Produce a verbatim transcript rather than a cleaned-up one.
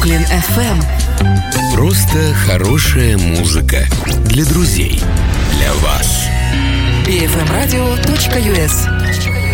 Бруклин эф эм. Просто хорошая музыка для друзей, для вас. би эф эм радио точка ю эс.